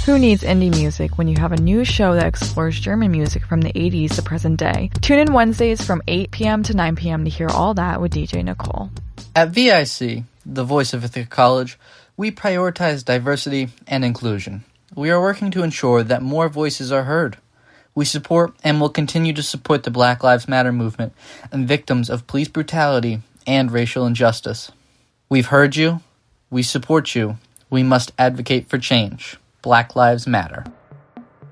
Who needs indie music when you have a new show that explores German music from the 80s to present day? Tune in Wednesdays from 8 p.m. to 9 p.m. to hear all that with DJ Nicole. At VIC, the voice of Ithaca College, we prioritize diversity and inclusion. We are working to ensure that more voices are heard. We support and will continue to support the Black Lives Matter movement and victims of police brutality and racial injustice. We've heard you. We support you. We must advocate for change. Black Lives Matter.